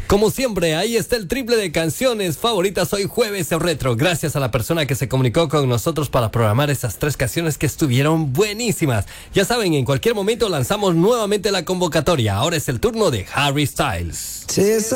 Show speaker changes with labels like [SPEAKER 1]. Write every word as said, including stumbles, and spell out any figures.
[SPEAKER 1] Como siempre, ahí está el triple de canciones favoritas hoy jueves en Retro. Gracias a la persona que se comunicó con nosotros para programar esas tres canciones que estuvieron buenísimas. Ya saben, en cualquier momento lanzamos nuevamente la convocatoria. Ahora es el turno de Harry Styles.
[SPEAKER 2] Sí,